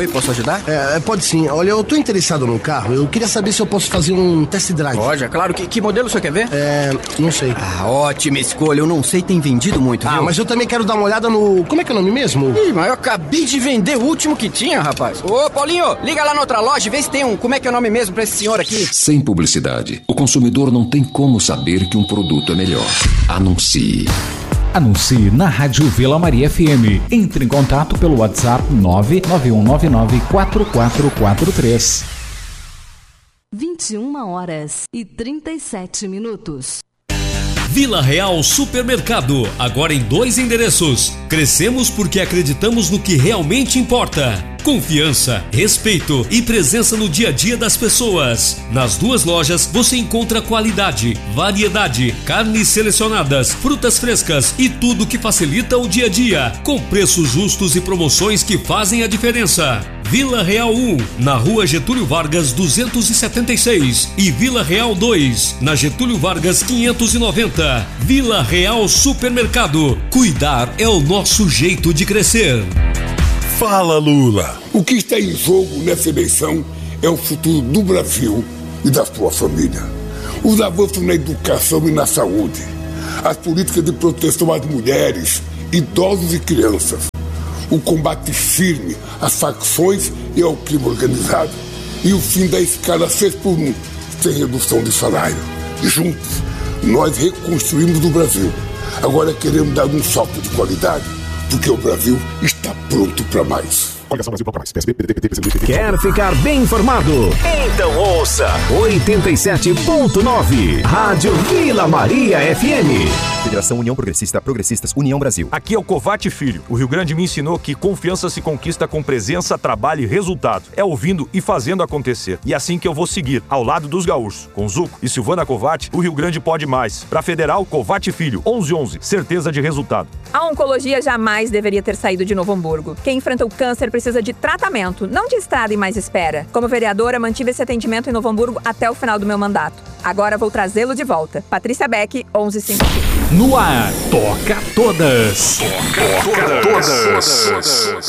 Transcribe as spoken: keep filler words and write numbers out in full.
posso ajudar? É, pode sim. Olha, eu tô interessado num carro. Eu queria saber se eu posso fazer um test drive. Pode, é claro. Que, que modelo você quer ver? É, não sei. Ah, ótima escolha. Eu não sei, tem vendido muito, Ah, viu? mas eu também quero dar uma olhada no... Como é que é o nome mesmo? Ih, mas eu acabei de vender o último que tinha, rapaz. Ô, Paulinho, liga lá na outra loja e vê se tem um... Como é que é o nome mesmo pra esse senhor aqui? Sem publicidade, o consumidor não tem como saber que um produto é melhor. Anuncie. Anuncie na Rádio Vila Maria F M. Entre em contato pelo WhatsApp nove nove um nove nove quatro quatro quatro três. vinte e uma horas e trinta e sete minutos. Vila Real Supermercado, agora em dois endereços. Crescemos porque acreditamos no que realmente importa. Confiança, respeito e presença no dia a dia das pessoas. Nas duas lojas você encontra qualidade, variedade, carnes selecionadas, frutas frescas e tudo que facilita o dia a dia, com preços justos e promoções que fazem a diferença. Vila Real um, na Rua Getúlio Vargas duzentos e setenta e seis e Vila Real dois, na Getúlio Vargas quinhentos e noventa. Vila Real Supermercado. Cuidar é o nosso jeito de crescer. Fala, Lula! O que está em jogo nessa eleição é o futuro do Brasil e da sua família. Os avanços na educação e na saúde, as políticas de proteção às mulheres, idosos e crianças, o combate firme às facções e ao crime organizado e o fim da escala seis por um, sem redução de salário. Juntos, nós reconstruímos o Brasil. Agora queremos dar um salto de qualidade, porque o Brasil está pronto para mais. Coligação Brasil para mais. P S B, P D T, P C B, P D. Quer ficar bem informado? Então ouça oitenta e sete ponto nove Rádio Vila Maria F M. Federação União Progressista, Progressistas, União Brasil. Aqui é o Covate Filho. O Rio Grande me ensinou que confiança se conquista com presença, trabalho e resultado. É ouvindo e fazendo acontecer. E é assim que eu vou seguir, ao lado dos gaúchos. Com Zuco e Silvana Covate, o Rio Grande pode mais. Pra Federal, Covate Filho, onze onze. Certeza de resultado. A oncologia jamais deveria ter saído de Novo Hamburgo. Quem enfrenta o câncer precisa de tratamento, não de estrada e mais espera. Como vereadora, mantive esse atendimento em Novo Hamburgo até o final do meu mandato. Agora vou trazê-lo de volta. Patrícia Beck, onze cinquenta e cinco. No ar, toca todas. Toca todas.